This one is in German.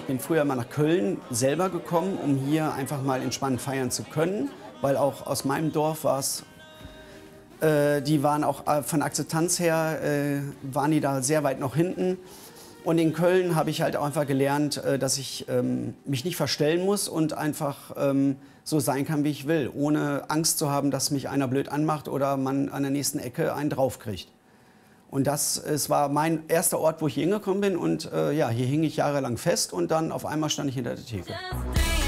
Ich bin früher mal nach Köln selber gekommen, um hier einfach mal entspannt feiern zu können, weil auch aus meinem Dorf war es, die waren auch von Akzeptanz her, waren die da sehr weit noch hinten. Und in Köln habe ich halt auch einfach gelernt, dass ich mich nicht verstellen muss und einfach so sein kann, wie ich will, ohne Angst zu haben, dass mich einer blöd anmacht oder man an der nächsten Ecke einen draufkriegt. Und es war mein erster Ort, wo ich hier hingekommen bin und ja, hier hing ich jahrelang fest und dann auf einmal stand ich hinter der Theke.